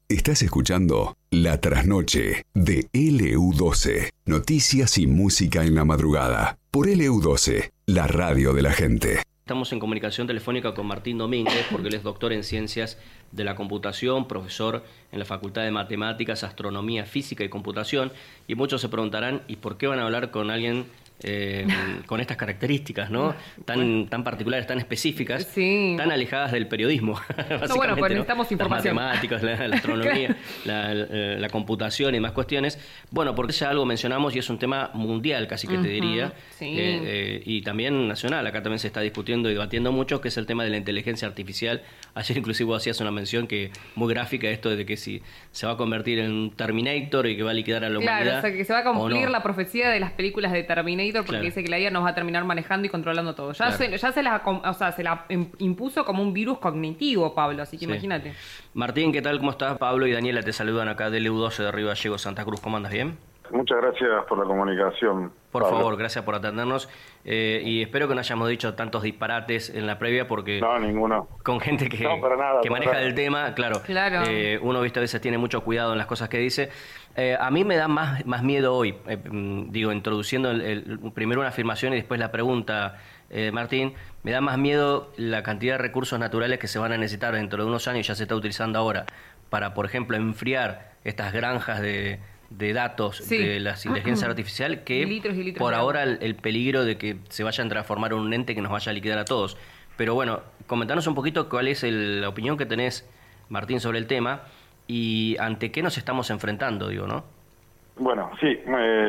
Estás escuchando La Trasnoche de LU12. Noticias y música en la madrugada. Por LU12, la radio de la gente. Estamos en comunicación telefónica con Martín Domínguez porque él es doctor en Ciencias de la Computación, profesor en la Facultad de Matemáticas, Astronomía, Física y Computación. Y muchos se preguntarán, ¿y por qué van a hablar con alguien con estas características, ¿no? Tan particulares, tan específicas, sí, tan alejadas del periodismo? Básicamente, no, bueno, pues necesitamos información. Las matemáticas, la astronomía, la computación y más cuestiones. Bueno, porque ya algo mencionamos y es un tema mundial, casi que te diría, sí. Y también nacional. Acá también se está discutiendo y debatiendo mucho, que es el tema de la inteligencia artificial. Ayer inclusive vos hacías una mención que muy gráfica, esto de que si se va a convertir en un Terminator y que va a liquidar a la humanidad. Claro, o sea, que se va a cumplir no. La profecía de las películas de Terminator, porque claro. Dice que la IA nos va a terminar manejando y controlando todo. Ya, claro. se la impuso como un virus cognitivo, Pablo, así que imagínate. Martín, ¿qué tal? ¿Cómo estás? Pablo y Daniela te saludan acá del LU12 de Río Gallegos, Santa Cruz. ¿Cómo andas? ¿Bien? Muchas gracias por la comunicación. Por Pablo. favor, gracias por atendernos. Y espero que no hayamos dicho tantos disparates en la previa, porque no, ninguno. Con gente que, no, para nada, que maneja para el tema, claro. Uno, viste, a veces tiene mucho cuidado en las cosas que dice. A mí me da más miedo hoy, introduciendo primero una afirmación y después la pregunta, Martín, me da más miedo la cantidad de recursos naturales que se van a necesitar dentro de unos años, ya se está utilizando ahora, para, por ejemplo, enfriar estas granjas de datos de la inteligencia artificial, que litros y litros por ahora el peligro de que se vayan a transformar en un ente que nos vaya a liquidar a todos. Pero bueno, comentanos un poquito cuál es la opinión que tenés, Martín, sobre el tema y ante qué nos estamos enfrentando, digo, ¿no? Bueno, sí,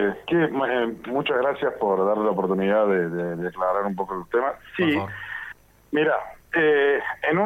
muchas gracias por darle la oportunidad de aclarar un poco el tema. Sí, mira, en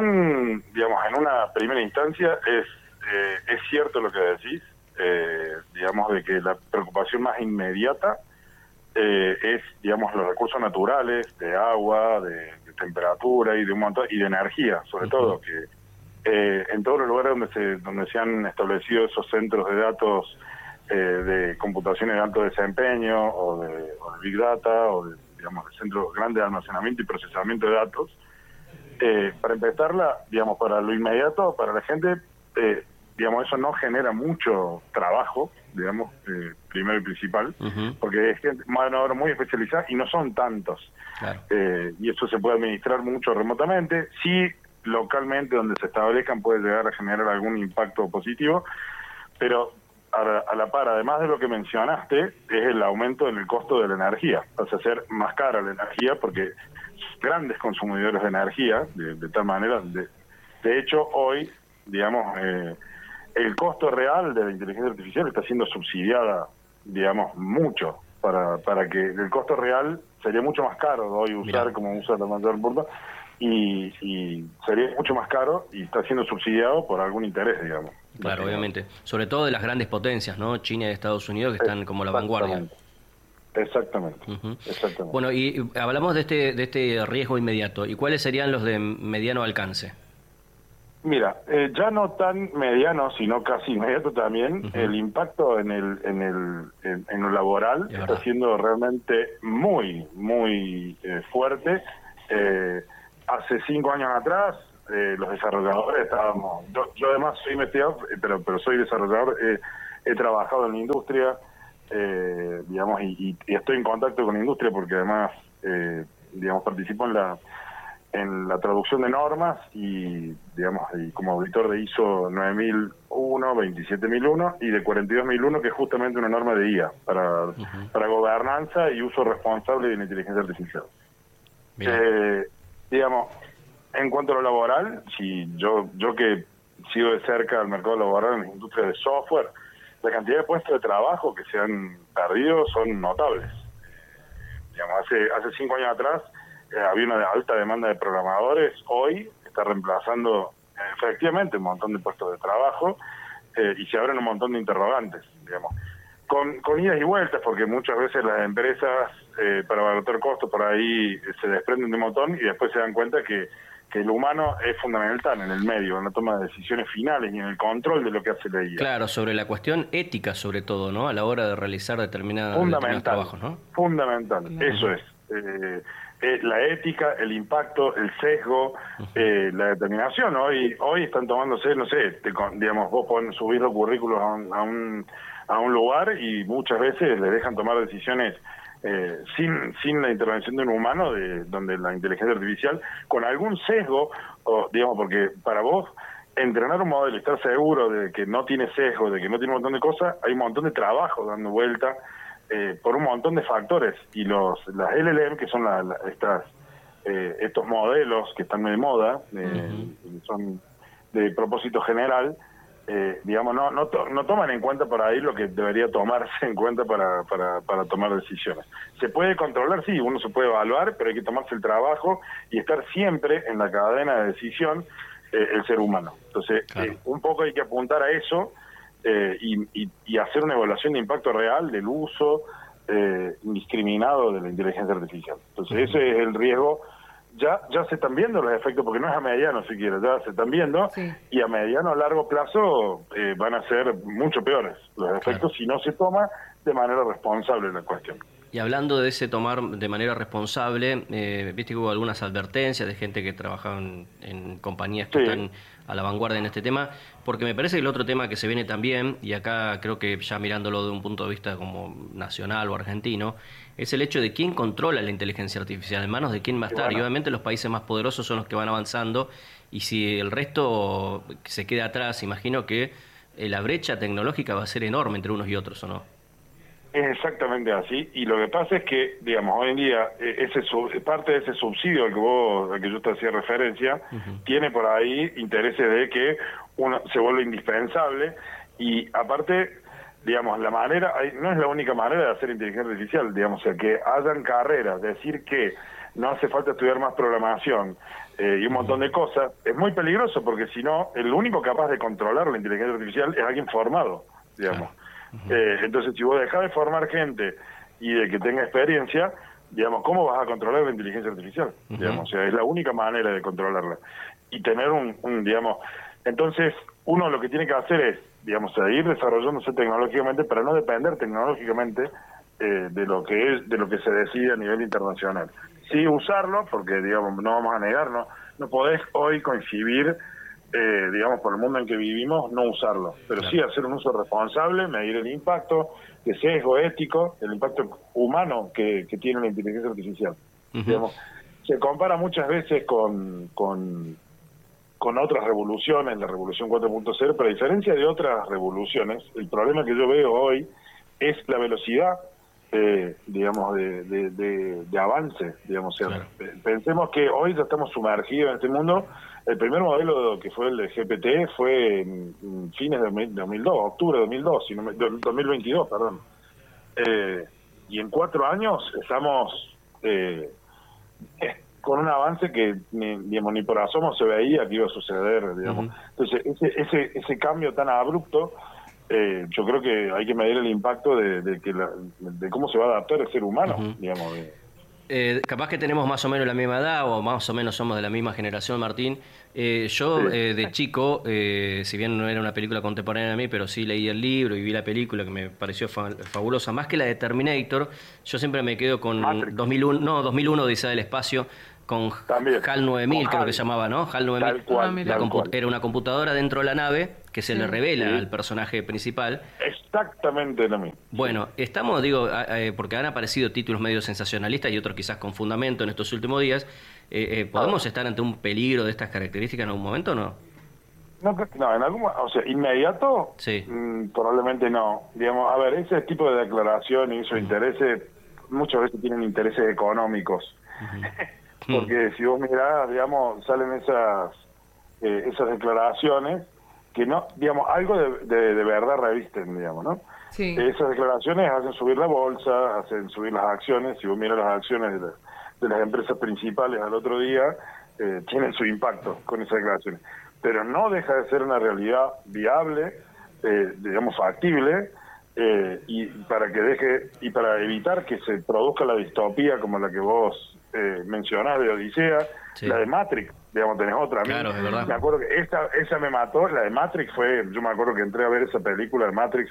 una primera instancia es cierto lo que decís. Digamos de que la preocupación más inmediata es, digamos, los recursos naturales de agua, de temperatura y de un montón, y de energía, sobre todo, que en todos los lugares donde se han establecido esos centros de datos de computaciones de alto desempeño o de Big Data o de centros grandes de almacenamiento y procesamiento de datos, para empezarla, digamos, para lo inmediato, para la gente, digamos, eso no genera mucho trabajo, digamos, primero y principal, porque es gente, mano de obra muy especializada y no son tantos. Claro. Y eso se puede administrar mucho remotamente. Sí, localmente, donde se establezcan, puede llegar a generar algún impacto positivo, pero a la par, además de lo que mencionaste, es el aumento en el costo de la energía. Pasa a ser más cara la energía porque grandes consumidores de energía, de tal manera, de hecho, hoy, digamos, el costo real de la inteligencia artificial está siendo subsidiada, digamos, mucho, para que el costo real sería mucho más caro hoy usar como usa la mayor punta, y sería mucho más caro y está siendo subsidiado por algún interés, digamos. Claro, obviamente. Sobre todo de las grandes potencias, ¿no? China y Estados Unidos, que están como la vanguardia. Exactamente. Bueno, y hablamos de este riesgo inmediato. ¿Y cuáles serían los de mediano alcance? Mira, ya no tan mediano, sino casi inmediato también, el impacto en lo laboral está siendo realmente muy, muy fuerte. Hace 5 años atrás, los desarrolladores estábamos... Yo además soy investigador, pero soy desarrollador, he trabajado en la industria, digamos, y estoy en contacto con la industria porque además, digamos, participo en la traducción de normas y, digamos, y como auditor de ISO 9001, 27001 y de 42001, que es justamente una norma de IA para gobernanza y uso responsable de la inteligencia artificial. Digamos, en cuanto a lo laboral, si yo que sigo de cerca el mercado laboral en la industria de software, la cantidad de puestos de trabajo que se han perdido son notables. Digamos, hace 5 años atrás había una alta demanda de programadores, hoy está reemplazando efectivamente un montón de puestos de trabajo y se abren un montón de interrogantes, digamos, con idas y vueltas, porque muchas veces las empresas para abaratar costos por ahí se desprenden de un montón y después se dan cuenta que el humano es fundamental en el medio, en la toma de decisiones finales y en el control de lo que hace la IA. Claro, sobre la cuestión ética sobre todo, ¿no? A la hora de realizar determinados trabajos, ¿no? Fundamental, eso es. la ética, el impacto, el sesgo, la determinación. Hoy están tomándose, no sé, digamos, vos podés subir los currículos a un lugar y muchas veces le dejan tomar decisiones sin la intervención de un humano, donde la inteligencia artificial, con algún sesgo, digamos, porque para vos entrenar un modelo y estar seguro de que no tiene sesgo, de que no tiene un montón de cosas, hay un montón de trabajo dando vuelta por un montón de factores, y las LLM, que son estos modelos que están de moda, son de propósito general, digamos, no toman en cuenta por ahí lo que debería tomarse en cuenta para tomar decisiones. Se puede controlar, sí, uno se puede evaluar, pero hay que tomarse el trabajo y estar siempre en la cadena de decisión el ser humano. Entonces, claro, un poco hay que apuntar a eso y hacer una evaluación de impacto real del uso indiscriminado de la inteligencia artificial. Entonces, ese es el riesgo. Ya se están viendo los efectos, porque no es a mediano siquiera, ya se están viendo, y a mediano a largo plazo van a ser mucho peores los efectos, claro, si no se toma de manera responsable la cuestión. Y hablando de ese tomar de manera responsable, viste que hubo algunas advertencias de gente que trabajaba en compañías que están a la vanguardia en este tema, porque me parece que el otro tema que se viene también, y acá creo que ya mirándolo de un punto de vista como nacional o argentino, es el hecho de quién controla la inteligencia artificial, en manos de quién va a estar. Bueno. Y obviamente los países más poderosos son los que van avanzando, y si el resto se queda atrás, imagino que la brecha tecnológica va a ser enorme entre unos y otros, ¿o no? Es exactamente así, y lo que pasa es que, digamos, hoy en día, parte de ese subsidio al que yo te hacía referencia, tiene por ahí intereses de que uno se vuelve indispensable, y aparte, digamos, no es la única manera de hacer inteligencia artificial, digamos, o sea, que hayan carreras, decir que no hace falta estudiar más programación y un montón de cosas, es muy peligroso, porque si no, el único capaz de controlar la inteligencia artificial es alguien formado, digamos. Entonces, si vos dejás de formar gente y de que tenga experiencia, digamos, ¿cómo vas a controlar la inteligencia artificial? Digamos, o sea, es la única manera de controlarla. Y tener digamos, entonces, uno lo que tiene que hacer es, digamos, seguir desarrollándose tecnológicamente para no depender tecnológicamente de lo que se decide a nivel internacional. Sí usarlo, porque, digamos, no vamos a negarnos, no podés hoy concebir, digamos, por el mundo en que vivimos, no usarlo, pero claro, sí hacer un uso responsable, medir el impacto, de sesgo ético, el impacto humano que tiene la inteligencia artificial. Digamos, se compara muchas veces con otras revoluciones, la revolución 4.0, pero a diferencia de otras revoluciones, el problema que yo veo hoy es la velocidad, digamos, de avance, digamos. O sea, claro, pensemos que hoy ya estamos sumergidos en este mundo. El primer modelo, que fue el de GPT, fue en fines de 2002, octubre de 2022, perdón. Y en 4 años estamos con un avance que digamos, ni por asomo se veía que iba a suceder, digamos. Entonces, ese cambio tan abrupto, yo creo que hay que medir el impacto de cómo se va a adaptar el ser humano, digamos. Capaz que tenemos más o menos la misma edad, o más o menos somos de la misma generación, Martín. Yo de chico, si bien no era una película contemporánea a mí, pero sí leí el libro y vi la película, que me pareció fabulosa. Más que la de Terminator, yo siempre me quedo con 2001 Odisea del Espacio, con HAL 9000, creo que se llamaba, ¿no? HAL 9000. Era una computadora dentro de la nave que se le revela al personaje principal. Exactamente lo mismo. Bueno, estamos, porque han aparecido títulos medio sensacionalistas y otros quizás con fundamento en estos últimos días. ¿Podemos estar ante un peligro de estas características en algún momento o no? No, en algún, o sea, inmediato, sí, probablemente no. Digamos, a ver, ese tipo de declaración y esos intereses, muchas veces tienen intereses económicos. Porque si vos mirás, digamos, salen esas declaraciones que no, digamos, algo de verdad revisten, digamos, ¿no? Sí. Esas declaraciones hacen subir la bolsa, hacen subir las acciones. Si vos mirás las acciones de las empresas principales al otro día, tienen su impacto con esas declaraciones. Pero no deja de ser una realidad viable, digamos, factible, y para evitar que se produzca la distopía como la que vos mencionás de Odisea, la de Matrix, digamos, tenés otra. Claro, es verdad. Me acuerdo que esa me mató, la de Matrix yo me acuerdo que entré a ver esa película de Matrix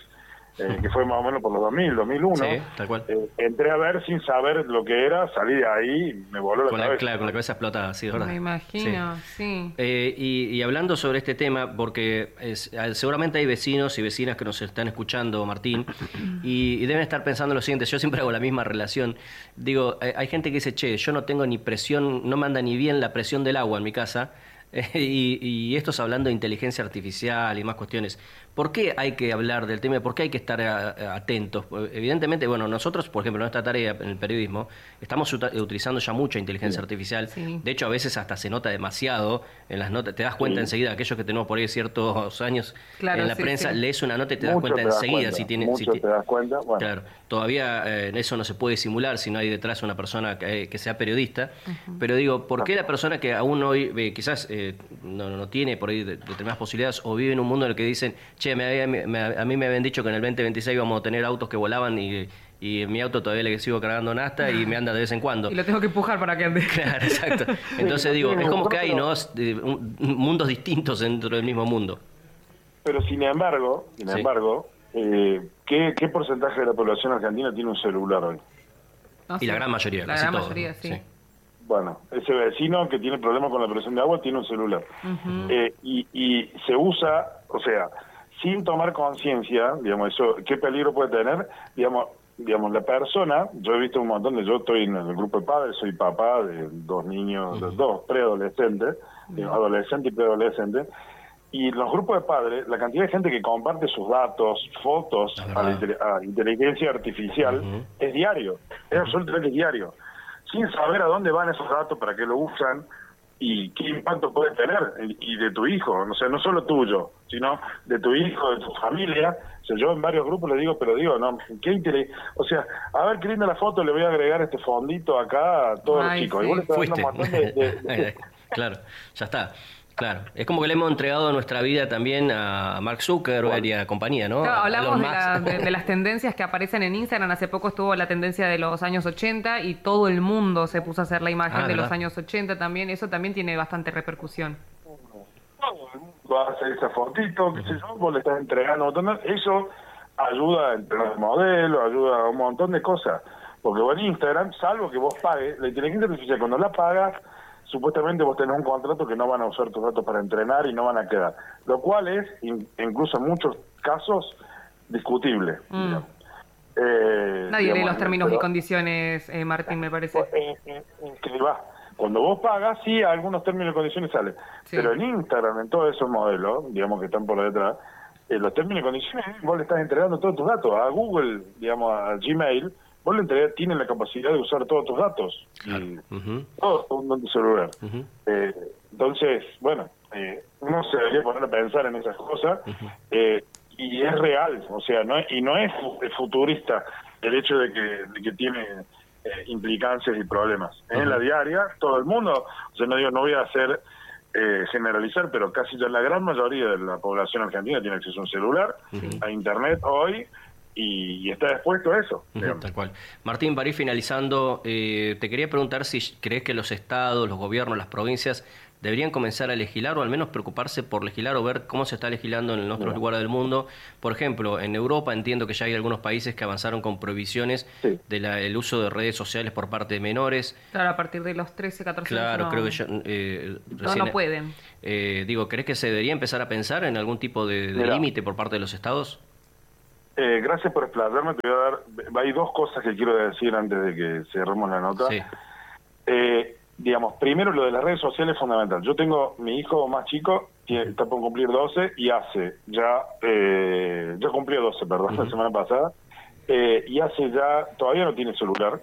que fue más o menos por los 2000, 2001. Sí, tal cual. Entré a ver sin saber lo que era, salí de ahí y me voló la cabeza. Claro, con la cabeza explotada, sí, es verdad. Me imagino, sí. Y hablando sobre este tema, porque seguramente hay vecinos y vecinas que nos están escuchando, Martín, y deben estar pensando lo siguiente, yo siempre hago la misma relación. Digo, hay gente que dice, che, yo no tengo ni presión, no me anda ni bien la presión del agua en mi casa, y esto es hablando de inteligencia artificial y más cuestiones. ¿Por qué hay que hablar del tema? ¿Por qué hay que estar atentos? Evidentemente, bueno, nosotros, por ejemplo, en nuestra tarea en el periodismo, estamos utilizando ya mucha inteligencia artificial. Sí. De hecho, a veces hasta se nota demasiado en las notas. Te das cuenta enseguida, aquellos que tenemos por ahí ciertos años en la prensa, lees una nota y te das cuenta enseguida si tiene... te das cuenta, bueno. Claro, todavía eso no se puede simular si no hay detrás una persona que sea periodista. Pero digo, ¿por qué la persona que aún hoy quizás no tiene por ahí determinadas posibilidades o vive en un mundo en el que dicen, che, a mí me habían dicho que en el 2026 íbamos a tener autos que volaban y en mi auto todavía le sigo cargando nafta y me anda de vez en cuando. Y lo tengo que empujar para que ande. Claro, exacto. Entonces digo, es como que hay mundos distintos dentro del mismo mundo. Pero sin embargo, ¿qué porcentaje de la población argentina tiene un celular hoy? Y la gran mayoría, la gran mayoría, sí. Bueno, ese vecino que tiene problemas con la presión de agua tiene un celular. Y se usa, o sea, sin tomar conciencia, digamos, eso, qué peligro puede tener, digamos, la persona, yo he visto un montón yo estoy en el grupo de padres, soy papá de 2 niños, dos preadolescentes, adolescente y preadolescente, y en los grupos de padres, la cantidad de gente que comparte sus datos, fotos a inteligencia artificial, es diario, es absolutamente diario, sin saber a dónde van esos datos, para qué lo usan, y qué impacto puede tener, y de tu hijo, o sea, no solo tuyo, sino de tu hijo, de tu familia. O sea, yo en varios grupos le digo, no, ¿qué interés? O sea, a ver, qué linda la foto, le voy a agregar este fondito acá a todos los chicos. Sí. Fuiste. Claro, ya está. Claro, es como que le hemos entregado nuestra vida también a Mark Zuckerberg y a compañía, ¿no? Claro, hablamos de las tendencias que aparecen en Instagram. Hace poco estuvo la tendencia de los años 80 y todo el mundo se puso a hacer la imagen de los años 80 también. Eso también tiene bastante repercusión. Todo el mundo va a hacer esa fotito, qué sé yo, vos le estás entregando un montón. Eso ayuda a entrenar el modelo, ayuda a un montón de cosas. Porque vos en Instagram, salvo que vos pagues, la inteligencia artificial cuando la pagas, supuestamente vos tenés un contrato que no van a usar tus datos para entrenar y no van a quedar. Lo cual es, incluso en muchos casos, discutible. Nadie lee los términos y condiciones, Martín, me parece. Cuando vos pagas, sí, algunos términos y condiciones salen. Sí. Pero en Instagram, en todos esos modelos, digamos, que están por detrás, los términos y condiciones, vos le estás entregando todos tus datos. A Google, digamos, a Gmail, vos le entregas, tienen la capacidad de usar todos tus datos. Claro. Todo en tu celular. Entonces, bueno, uno se debería poner a pensar en esas cosas, y es real, o sea, no es futurista el hecho de que tiene implicancias y problemas. En la diaria, todo el mundo, o sea, no voy a hacer generalizar, pero casi ya la gran mayoría de la población argentina tiene acceso a un celular, a internet hoy, y está expuesto a eso. Tal cual. Martín, para ir finalizando, te quería preguntar si crees que los estados, los gobiernos, las provincias deberían comenzar a legislar o al menos preocuparse por legislar o ver cómo se está legislando en otros lugares del mundo. Por ejemplo, en Europa entiendo que ya hay algunos países que avanzaron con prohibiciones del uso de redes sociales por parte de menores. Claro, a partir de los 13, 14 años. Claro, creo que ya, recién, no pueden. ¿Crees que se debería empezar a pensar en algún tipo de límite por parte de los estados? Gracias por explayarme. Te voy a dar. Hay 2 cosas que quiero decir antes de que cerremos la nota. Sí. Digamos, primero lo de las redes sociales es fundamental. Yo tengo mi hijo más chico, está por cumplir 12 y hace ya cumplió 12, perdón, la semana pasada, y hace ya, todavía no tiene celular,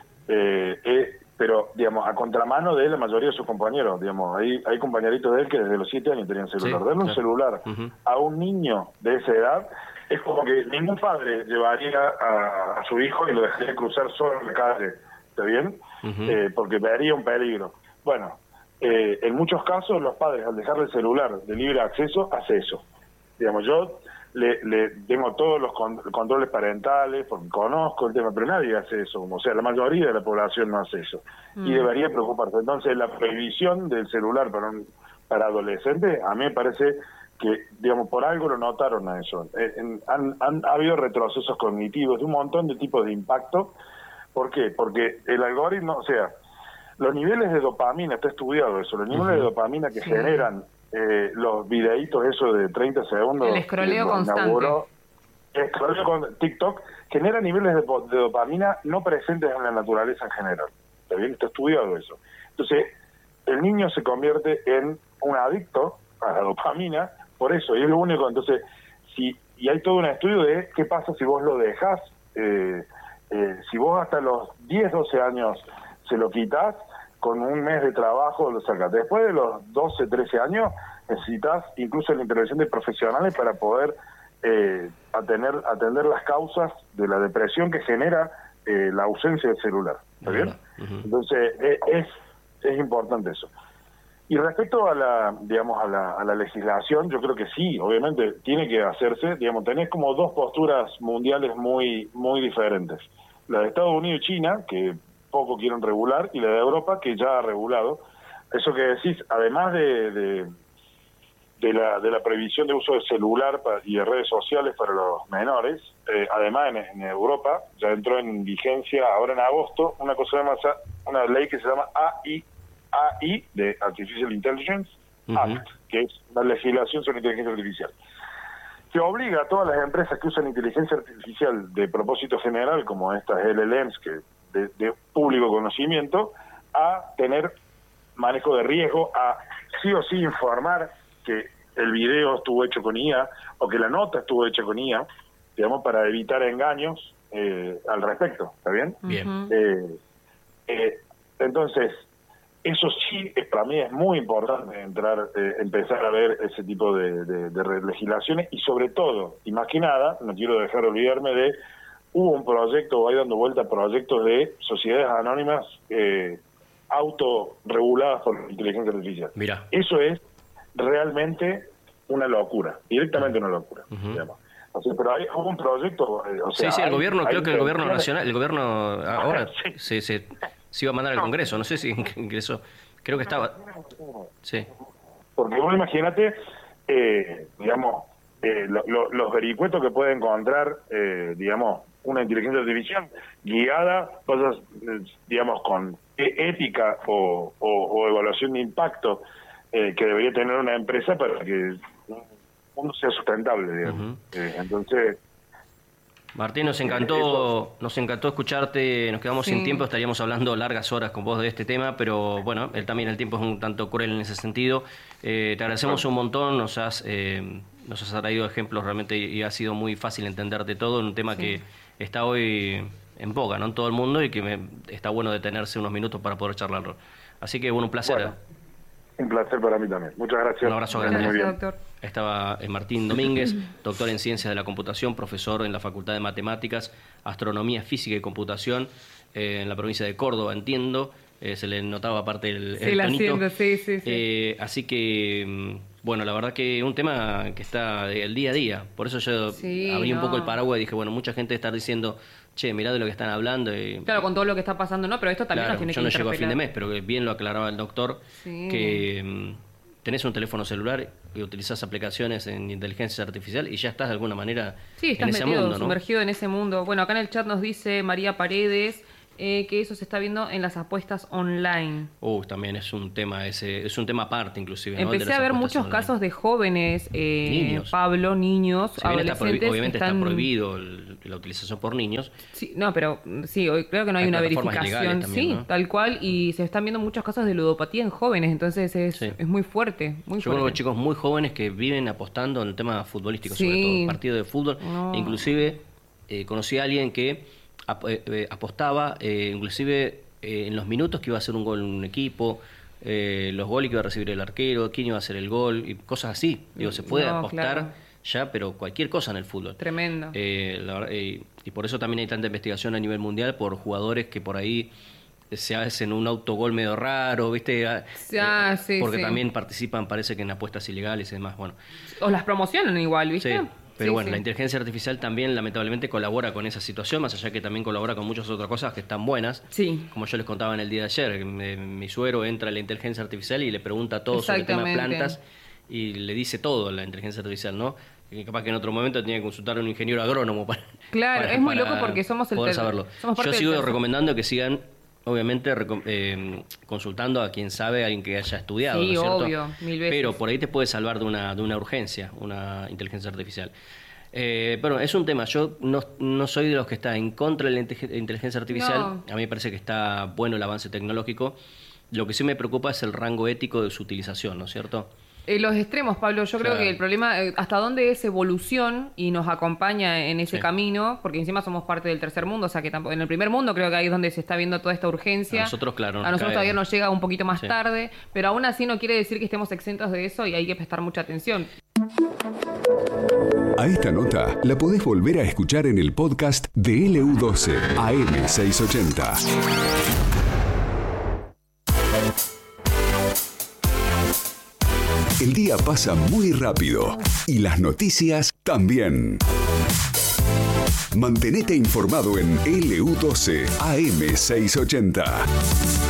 pero, digamos, a contramano de la mayoría de sus compañeros, digamos, hay compañeritos de él que desde los 7 años tenían celular. Darle un celular a un niño de esa edad es como que ningún padre llevaría a su hijo y lo dejaría cruzar solo en la calle, ¿está bien? Porque vería un peligro. Bueno, en muchos casos los padres, al dejarle el celular de libre acceso, hace eso. Digamos, yo le tengo todos los controles parentales, porque conozco el tema, pero nadie hace eso. O sea, la mayoría de la población no hace eso. Y debería preocuparse. Entonces, la prohibición del celular para adolescentes, a mí me parece que, digamos, por algo lo notaron a eso. Ha habido retrocesos cognitivos de un montón de tipos de impacto. ¿Por qué? Porque el algoritmo, o sea, los niveles de dopamina, está estudiado eso, los niveles de dopamina que generan los videitos esos de 30 segundos. El escroleo constante. El escroleo con TikTok genera niveles de dopamina no presentes en la naturaleza en general. ¿Está bien? Está estudiado eso. Entonces, el niño se convierte en un adicto a la dopamina por eso, y es lo único. Entonces, y hay todo un estudio de qué pasa si vos lo dejás, si vos hasta los 10, 12 años se lo quitas, con un mes de trabajo lo sacas. Después de los 12, 13 años necesitas incluso la intervención de profesionales para poder atender las causas de la depresión que genera la ausencia del celular. ¿Está bien? Entonces es importante eso. Y respecto a la legislación, yo creo que sí, obviamente tiene que hacerse. Digamos, tenés como dos posturas mundiales muy diferentes: la de Estados Unidos y China, que poco quieren regular, y la de Europa, que ya ha regulado. Eso que decís, además de la prohibición de uso de celular y de redes sociales para los menores, además en Europa ya entró en vigencia ahora en agosto una ley que se llama AI, de Artificial Intelligence Act, que es una legislación sobre inteligencia artificial, que obliga a todas las empresas que usan inteligencia artificial de propósito general, como estas LLMs, que de público conocimiento, a tener manejo de riesgo, a sí o sí informar que el video estuvo hecho con IA o que la nota estuvo hecha con IA, digamos, para evitar engaños al respecto. ¿Está bien? Bien. Entonces, eso sí, para mí es muy importante empezar a ver ese tipo de legislaciones, y sobre todo, y más que nada, no quiero dejar de olvidarme hubo un proyecto, va dando vuelta proyectos de sociedades anónimas autorreguladas por la inteligencia artificial. Mira. Eso es realmente una locura, directamente una locura, digamos. O sea, pero hubo un proyecto... sí, el gobierno, creo que el gobierno nacional, el gobierno ahora se iba a mandar al Congreso, no sé si ingresó, creo que estaba... Sí. Porque vos imagínate, digamos, los vericuetos que puede encontrar, digamos, una inteligencia artificial guiada, cosas, digamos, con ética o evaluación de impacto que debería tener una empresa para que uno sea sustentable, digamos. Entonces... Martín, nos encantó escucharte, nos quedamos sin tiempo, estaríamos hablando largas horas con vos de este tema, pero bueno, también el tiempo es un tanto cruel en ese sentido. Te agradecemos un montón, nos has traído ejemplos realmente y ha sido muy fácil entenderte todo en un tema que está hoy en boga, ¿no? En todo el mundo, y que está bueno detenerse unos minutos para poder charlarlo. Así que bueno, un placer. Bueno, un placer para mí también. Muchas gracias. Un abrazo grande. Gracias, doctor. Estaba Martín Domínguez, doctor en Ciencias de la Computación, profesor en la Facultad de Matemáticas, Astronomía, Física y Computación en la provincia de Córdoba, entiendo. Se le notaba aparte el tonito. Sí. Así que, bueno, la verdad que un tema que está del día a día. Por eso yo abrí un poco el paraguas y dije, bueno, mucha gente está diciendo, che, mirá de lo que están hablando. Claro, con todo lo que está pasando, ¿no? Pero esto también nos tiene que interpelar. Yo no llego a fin de mes, pero que bien lo aclaraba el doctor, que tenés un teléfono celular y utilizás aplicaciones en inteligencia artificial y ya estás de alguna manera en ese mundo, ¿no? Sumergido en ese mundo. Bueno, acá en el chat nos dice María Paredes que eso se está viendo en las apuestas online. También es un tema es un tema aparte, inclusive, ¿no? Empecé a ver muchos casos de jóvenes, niños. Pablo, niños, adolescentes. Obviamente está prohibido la utilización por niños. Sí, no, pero sí, hoy creo que no hay una verificación. También, ¿no? Tal cual, y se están viendo muchos casos de ludopatía en jóvenes, entonces es muy fuerte, muy fuerte. Yo conozco chicos muy jóvenes que viven apostando en el tema futbolístico, sobre todo, partidos de fútbol. Inclusive conocí a alguien que apostaba inclusive en los minutos que iba a hacer un gol en un equipo, los goles que iba a recibir el arquero, quién iba a hacer el gol y cosas así. Digo, se puede apostar ya, pero cualquier cosa en el fútbol. Tremendo. Y por eso también hay tanta investigación a nivel mundial por jugadores que por ahí se hacen un autogol medio raro, ¿viste? Porque también participan, parece que en apuestas ilegales y demás. Bueno. O las promocionan igual, ¿viste? Sí. Pero la inteligencia artificial también lamentablemente colabora con esa situación, más allá que también colabora con muchas otras cosas que están buenas. Sí. Como yo les contaba en el día de ayer, mi suegro entra a la inteligencia artificial y le pregunta todo sobre el tema de plantas y le dice todo la inteligencia artificial, ¿no? Y capaz que en otro momento tenía que consultar a un ingeniero agrónomo para... Claro, es muy loco porque somos el... Poder saberlo. Yo sigo recomendando que sigan... Obviamente consultando a quien sabe, a alguien que haya estudiado, sí, ¿no es cierto? Obvio, 1000 veces. Pero por ahí te puede salvar de una urgencia, una inteligencia artificial. Bueno, es un tema. Yo no soy de los que está en contra de la inteligencia artificial. No. A mí me parece que está bueno el avance tecnológico. Lo que sí me preocupa es el rango ético de su utilización, ¿no es cierto? Los extremos, Pablo. Yo creo que el problema, hasta dónde es evolución y nos acompaña en ese camino, porque encima somos parte del tercer mundo, o sea que tampoco, en el primer mundo creo que ahí es donde se está viendo toda esta urgencia. A nosotros, claro. A nosotros todavía nos llega un poquito más tarde, pero aún así no quiere decir que estemos exentos de eso y hay que prestar mucha atención. A esta nota la podés volver a escuchar en el podcast de LU12 AM680. El día pasa muy rápido y las noticias también. Mantenete informado en LU12 AM680.